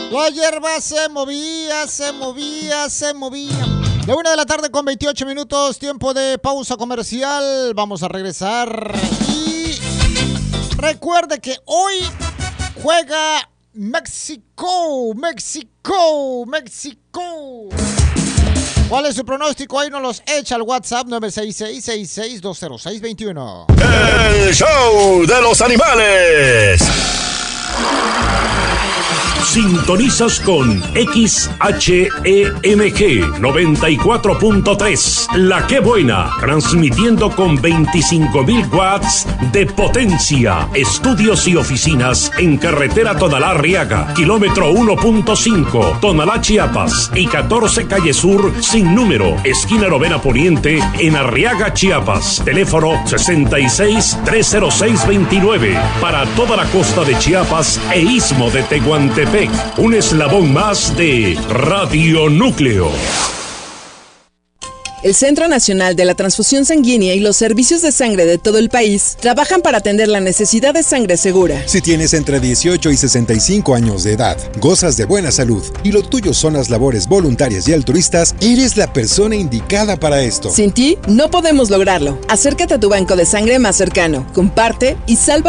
La hierba se movía, se movía, se movía. De 1 de la tarde con 28 minutos, tiempo de pausa comercial. Vamos a regresar. Y recuerde que hoy juega México. ¿Cuál es su pronóstico? Ahí nos los echa al WhatsApp 966-66-206-21. El show de los animales. Sintonizas con XHEMG 94.3, La Que Buena, transmitiendo con 25,000 watts de potencia. Estudios y oficinas en carretera Tonalá-Arriaga, kilómetro 1.5, Tonalá, Chiapas, y 14 Calle Sur, sin número, esquina Novena Poniente, en Arriaga, Chiapas. Teléfono 66-306-29, para toda la costa de Chiapas e istmo de Tehuantepec. Un eslabón más de Radio Núcleo. El Centro Nacional de la Transfusión Sanguínea y los servicios de sangre de todo el país trabajan para atender la necesidad de sangre segura. Si tienes entre 18 y 65 años de edad, gozas de buena salud y lo tuyo son las labores voluntarias y altruistas, eres la persona indicada para esto. Sin ti, no podemos lograrlo. Acércate a tu banco de sangre más cercano, comparte y salva